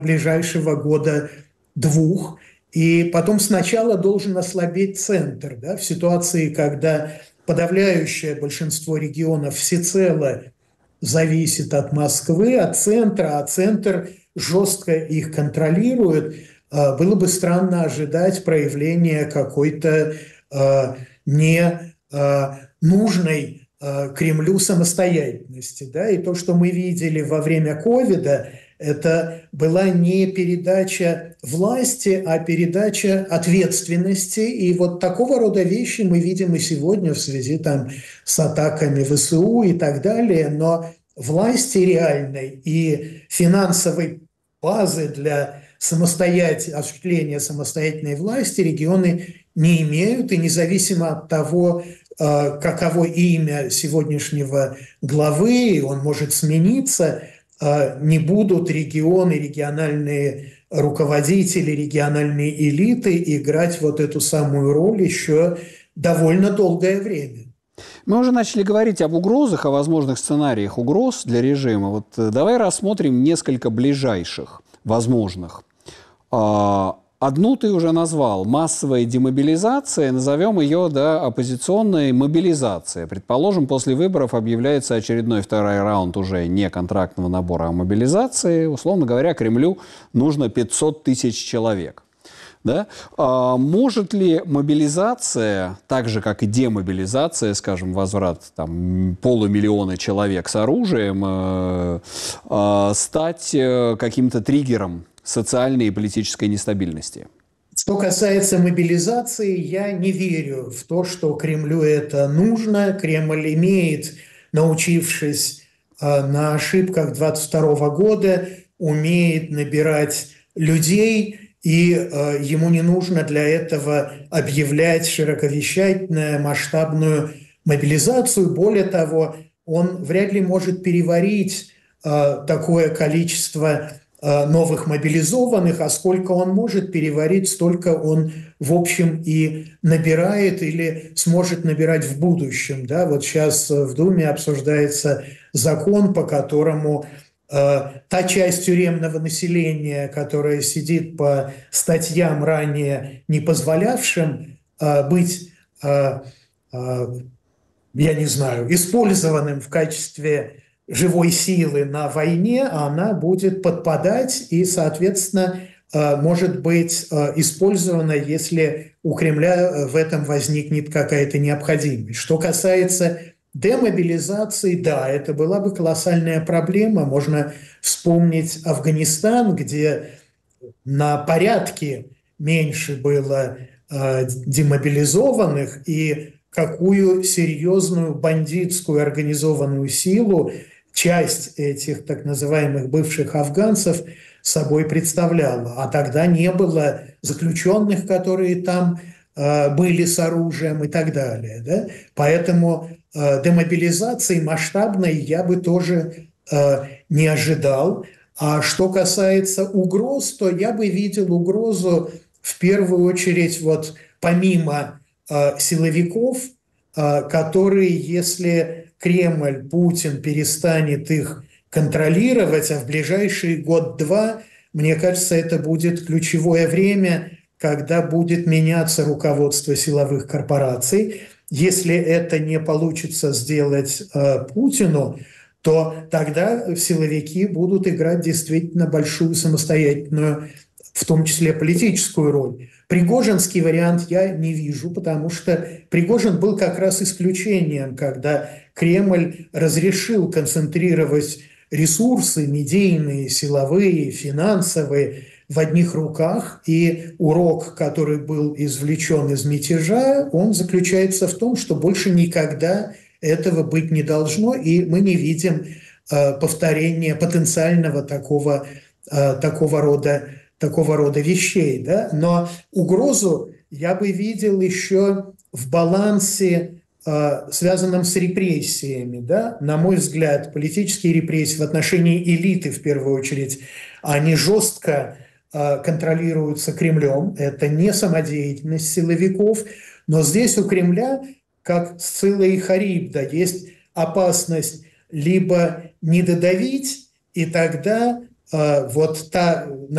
ближайшего года-двух. И потом сначала должен ослабеть центр, да, в ситуации, когда подавляющее большинство регионов всецело зависит от Москвы, от центра, а центр жестко их контролирует. Было бы странно ожидать проявления какой-то не нужной Кремлю самостоятельности. Да? И то, что мы видели во время ковида, это была не передача власти, а передача ответственности. И вот такого рода вещи мы видим и сегодня в связи там, с атаками ВСУ и так далее. Но власти реальной и финансовой базы для осуществления самостоятельной власти регионы не имеют. И независимо от того, каково имя сегодняшнего главы, он может смениться, не будут регионы, региональные руководители, региональные элиты играть вот эту самую роль еще довольно долгое время. Мы уже начали говорить об угрозах, о возможных сценариях угроз для режима. Вот давай рассмотрим несколько ближайших возможных. Одну ты уже назвал – массовая демобилизация, назовем ее, да, оппозиционной мобилизацией. Предположим, после выборов объявляется очередной второй раунд уже не контрактного набора, а мобилизации. Условно говоря, Кремлю нужно 500 тысяч человек. Да? Может ли мобилизация, так же, как и демобилизация, скажем, возврат там, 500 000 человек с оружием, стать каким-то триггером социальной и политической нестабильности? Что касается мобилизации, я не верю в то, что Кремлю это нужно. Кремль имеет, научившись на ошибках 22 года, умеет набирать людей, и ему не нужно для этого объявлять широковещательную масштабную мобилизацию. Более того, он вряд ли может переварить такое количество новых мобилизованных, а сколько он может переварить, столько он в общем и набирает или сможет набирать в будущем. Да? Вот сейчас в Думе обсуждается закон, по которому та часть тюремного населения, которая сидит по статьям, ранее не позволявшим быть, я не знаю, использованным в качестве живой силы на войне, она будет подпадать и, соответственно, может быть использована, если у Кремля в этом возникнет какая-то необходимость. Что касается демобилизации, да, это была бы колоссальная проблема. Можно вспомнить Афганистан, где на порядке меньше было демобилизованных, и какую серьезную бандитскую организованную силу часть этих так называемых бывших афганцев собой представляла. А тогда не было заключенных, которые там были с оружием и так далее. Да? Поэтому демобилизации масштабной я бы тоже не ожидал. А что касается угроз, то я бы видел угрозу в первую очередь вот помимо силовиков, которые, если Кремль, Путин перестанет их контролировать, а в ближайший год-два, мне кажется, это будет ключевое время, когда будет меняться руководство силовых корпораций. Если это не получится сделать Путину, то тогда силовики будут играть действительно большую самостоятельную, в том числе политическую роль. Пригожинский вариант я не вижу, потому что Пригожин был как раз исключением, когда Кремль разрешил концентрировать ресурсы медийные, силовые, финансовые в одних руках. И урок, который был извлечен из мятежа, он заключается в том, что больше никогда этого быть не должно, и мы не видим повторения потенциального такого рода вещей. Да? Но угрозу я бы видел еще в балансе, связанном с репрессиями. Да? На мой взгляд, политические репрессии в отношении элиты, в первую очередь, они жестко контролируются Кремлем. Это не самодеятельность силовиков. Но здесь у Кремля, как Сцилла и Харибда, есть опасность либо не додавить, и тогда вот та